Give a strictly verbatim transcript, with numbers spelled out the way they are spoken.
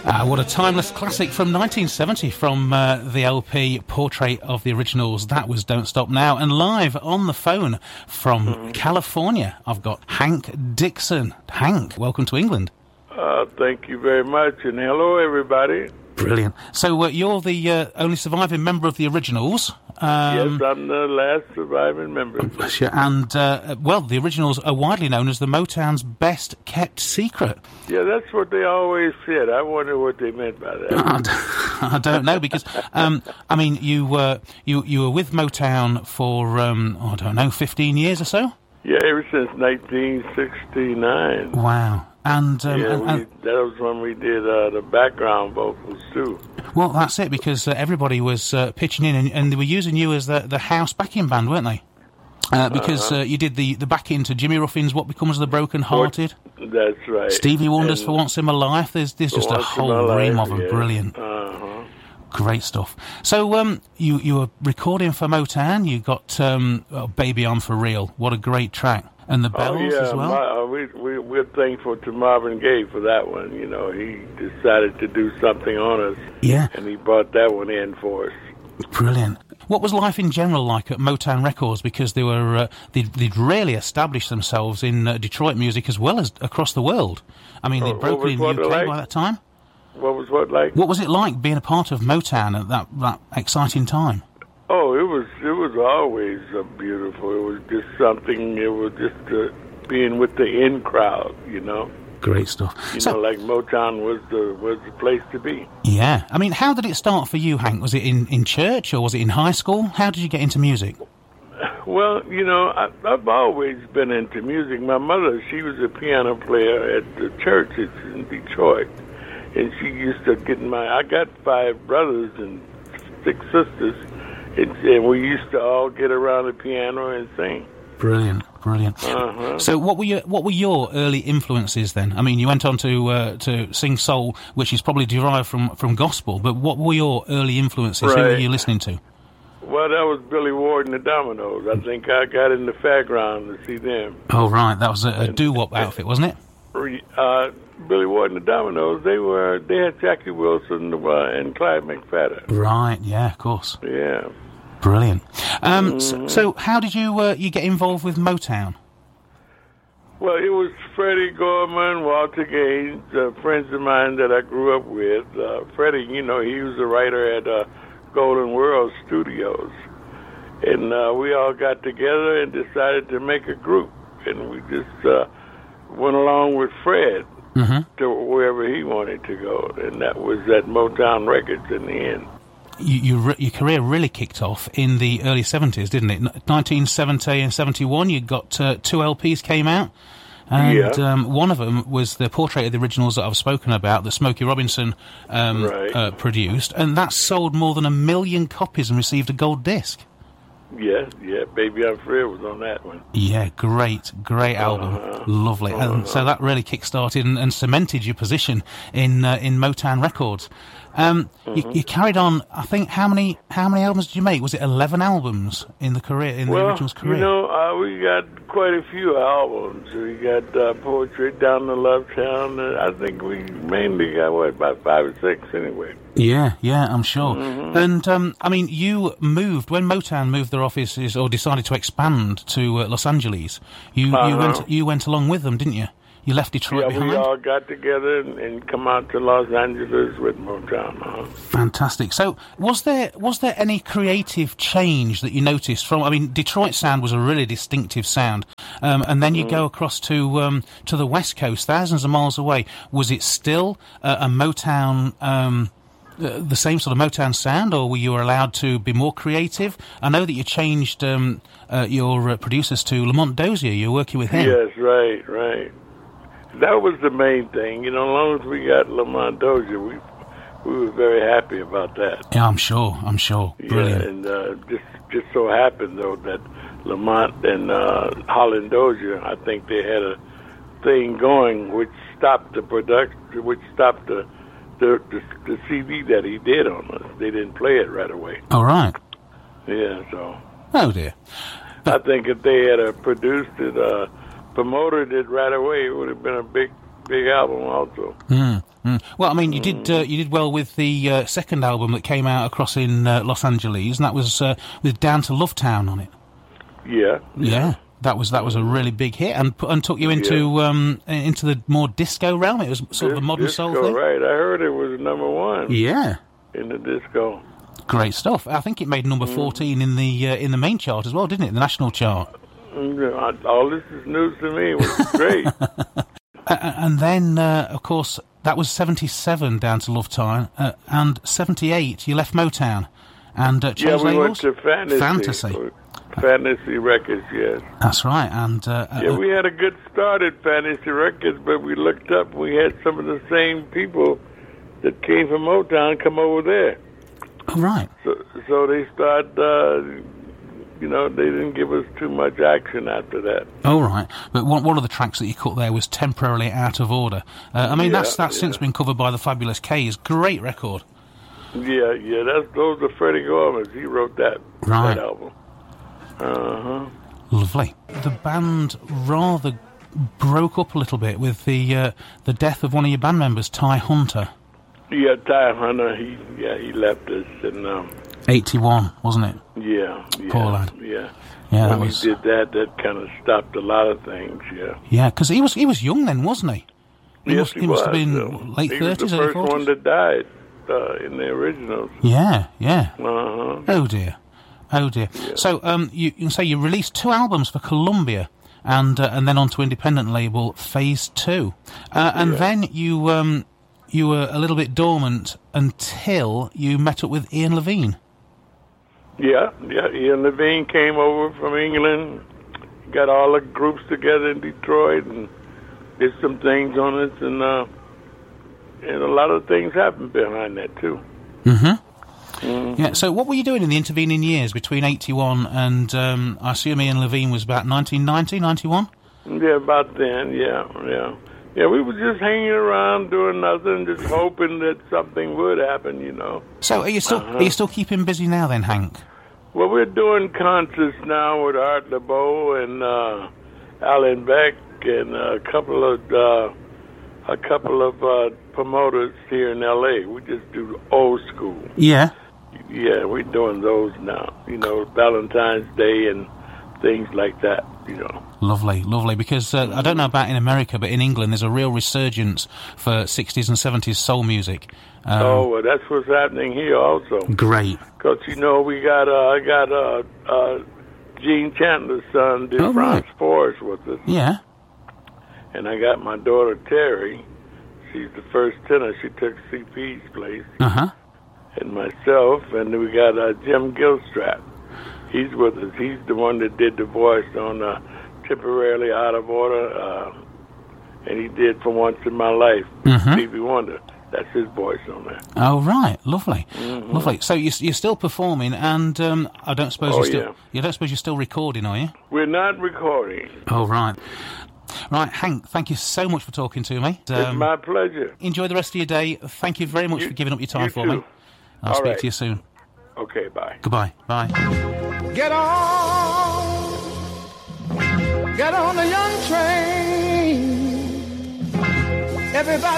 Uh, what a timeless classic from nineteen seventy from uh, the L P Portrait of the Originals. That was Don't Stop Now. And live on the phone from mm-hmm. California, I've got Hank Dixon. Hank, welcome to England. Uh, thank you very much, and hello, everybody. Brilliant. So uh, you're the uh, only surviving member of the Originals. Um, yes, I'm the last surviving member. And, uh, well, the Originals are widely known as the Motown's best-kept secret. Yeah, that's what they always said. I wonder what they meant by that. I don't know, because, um, I mean, you, uh, you you were with Motown for, um, I don't know, fifteen years or so? Yeah, ever since nineteen sixty-nine. Wow. And, um, yeah, and, and we, that was when we did uh, the background vocals, too. Well, that's it, because uh, everybody was uh, pitching in, and, and they were using you as the, the house backing band, weren't they? Uh, because uh-huh. uh, you did the, the backing to Jimmy Ruffin's What Becomes of the Broken Hearted. That's right. Stevie Wonder's and For Once in My Life. There's, there's just a whole ream of them. Yeah. Brilliant. Uh-huh. Great stuff. So um, you, you were recording for Motown. You got um, oh, Baby I'm For Real. What a great track. And the Bells oh, yeah, as well? My, uh, we, we, we're thankful to Marvin Gaye for that one. You know, he decided to do something on us. Yeah. And he brought that one in for us. Brilliant. What was life in general like at Motown Records? Because they were uh, they'd, they'd really established themselves in uh, Detroit music as well as across the world. I mean, they'd broken in the U K like? by that time. What was what like? What was it like being a part of Motown at that, that exciting time? Oh, it was it was always uh, beautiful. It was just something. It was just uh, being with the in crowd, you know. Great stuff. You so, know, like Motown was the was the place to be. Yeah, I mean, how did it start for you, Hank? Was it in, in church or was it in high school? How did you get into music? Well, you know, I, I've always been into music. My mother, she was a piano player at the church in Detroit, and she used to get my. I got five brothers and six sisters. It's, and we used to all get around the piano and sing. Brilliant, brilliant. Uh-huh. So, what were your what were your early influences then? I mean, you went on to uh, to sing soul, which is probably derived from, from gospel. But what were your early influences? Right. Who were you listening to? Well, that was Billy Ward and the Dominoes. I think I got in the fairground to see them. Oh, right, that was a, a doo-wop outfit, wasn't it? Uh, Billy Ward and the Dominoes. They were they had Jackie Wilson uh, and Clyde McFadden. Right. Yeah. Of course. Yeah. Brilliant. Um, mm-hmm. so, so, how did you uh, you get involved with Motown? Well, it was Freddie Gorman, Walter Gaines, uh, friends of mine that I grew up with. Uh, Freddie, you know, he was a writer at uh, Golden World Studios. And uh, we all got together and decided to make a group. And we just uh, went along with Fred mm-hmm. to wherever he wanted to go. And that was at Motown Records in the end. You, you re- your career really kicked off in the early seventies, didn't it? nineteen seventy and seventy-one, you got uh, two L Ps came out, and yeah. um, one of them was the Portrait of the Originals that I've spoken about, that Smokey Robinson um, right. uh, produced, and that sold more than a million copies and received a gold disc. Yeah, yeah, Baby I'm For Real was on that one. Yeah, great, great album, uh-huh. lovely. Uh-huh. And so that really kick-started and, and cemented your position in uh, in Motown Records. Um, mm-hmm. you, you carried on. I think how many how many albums did you make? Was it eleven albums in the career in well, the Originals career? You know, uh, we got quite a few albums. We got uh, Portrait, Down to Love Town. Uh, I think we mainly got what about five or six anyway. Yeah, yeah, I'm sure. Mm-hmm. And um, I mean, you moved when Motown moved their offices or decided to expand to uh, Los Angeles. You uh-huh. you went you went along with them, didn't you? You left Detroit yeah, behind? we all got together and, and come out to Los Angeles with Motown. Huh? Fantastic. So, was there was there any creative change that you noticed from? I mean, Detroit sound was a really distinctive sound, um, and then you mm. go across to um, to the West Coast, thousands of miles away. Was it still uh, a Motown? Um, uh, the same sort of Motown sound, or were you allowed to be more creative? I know that you changed um, uh, your uh, producers to Lamont Dozier. You're working with him. Yes, right, right. That was the main thing. You know, as long as we got Lamont Dozier, we we were very happy about that. Yeah, I'm sure. I'm sure. Brilliant. Yeah, and uh, just just so happened though that Lamont and uh, Holland Dozier, I think they had a thing going which stopped the production, which stopped the the, the the C D that he did on us. They didn't play it right away. All right. Yeah. So. Oh dear. But I think if they had uh, produced it. Uh, promoted it right away, it would have been a big, big album also. Mm, mm. Well, I mean, you did uh, you did well with the uh, second album that came out across in uh, Los Angeles, and that was uh, with Down to Lovetown on it. Yeah. Yeah. That was that was a really big hit, and put, and took you into yeah. um into the more disco realm. It was sort Dis- of a modern disco, soul thing, right? I heard it was number one. Yeah, in the disco. Great stuff. I think it made number mm. fourteen in the uh, in the main chart as well, didn't it? The national chart. Mm, all this is news to me. It was great. And then, uh, of course, that was seventy-seven Down to Lovetown, uh, and seventy-eight you left Motown, and uh, yeah, we labels? went to Fantasy. Fantasy. Fantasy Records, yes. That's right, and... Uh, yeah, uh, we had a good start at Fantasy Records, but we looked up and we had some of the same people that came from Motown come over there. Oh, right. So, so they started, uh, you know, they didn't give us too much action after that. Oh, right. But one, one of the tracks that you cut there was Temporarily Out of Order. Uh, I mean, yeah, that's, that's yeah. since been covered by the Fabulous K's. Great record. Yeah, yeah, that's those are Freddie Gorman's. He wrote that, right. that album. Uh-huh. Lovely. The band rather broke up a little bit with the uh, the death of one of your band members, Ty Hunter. Yeah, Ty Hunter, he yeah, he left us in um eighty-one, wasn't it? Yeah, yeah. Poor lad. Yeah. Yeah, when that was... he did that, that kind of stopped a lot of things, yeah. Yeah, because he was he was young then, wasn't he? He yes, must, he, he must was. have been So late he thirties, was the early first forties. one that died uh, in the originals. Yeah, yeah. Uh-huh. Oh, dear. Oh, dear. Yeah. So, um, you, you can say you released two albums for Columbia, and uh, and then onto independent label Phase Two, uh, and yeah. then you um you were a little bit dormant until you met up with Ian Levine. Yeah, yeah. Ian Levine came over from England, got all the groups together in Detroit, and did some things on us, and uh, and a lot of things happened behind that too. Mm-hmm. Mm-hmm. Yeah, so what were you doing in the intervening years between eighty-one and, um, I assume Ian Levine was about nineteen ninety, ninety-one? Yeah, about then, yeah, yeah. Yeah, we were just hanging around doing nothing, just hoping that something would happen, you know. So are you still uh-huh. are you still keeping busy now then, Hank? Well, we're doing concerts now with Art LeBeau and uh, Alan Beck and a couple of uh, a couple of uh, promoters here in L A. We just do old school. Yeah. Yeah, we're doing those now. You know, Valentine's Day and things like that, you know. Lovely, lovely. Because uh, I don't know about in America, but in England there's a real resurgence for sixties and seventies soul music. Um, oh, well, that's what's happening here also. Great. Because, you know, we got, uh, I got uh, uh, Gene Chandler's son, DeFrance oh, right. Forrest, with us. Yeah. And I got my daughter, Terry. She's the first tenor. She took C P's place. Uh-huh. And myself, and then we got uh, Jim Gilstrap. He's with us. He's the one that did the voice on uh, Temporarily Out of Order, uh, and he did For Once in My Life, mm-hmm. Stevie Wonder. That's his voice on there. Oh, right. Lovely. Mm-hmm. Lovely. So you're, you're still performing, and um, I don't suppose oh, you're still... Yeah. You don't suppose you're still recording, are you? We're not recording. Oh, right. Right, Hank, thank you so much for talking to me. Um, it's my pleasure. Enjoy the rest of your day. Thank you very much you, for giving up your time you for too. me. I'll All speak right. to you soon. Okay, bye. Goodbye. Bye. Get on, get on the young train. Everybody.